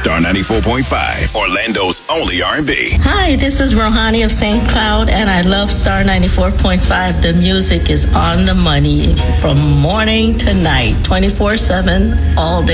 Star 94.5, Orlando's only R&B. Hi, this is Rohani of St. Cloud, and I love Star 94.5. The music is on the money from morning to night, 24/7, all day.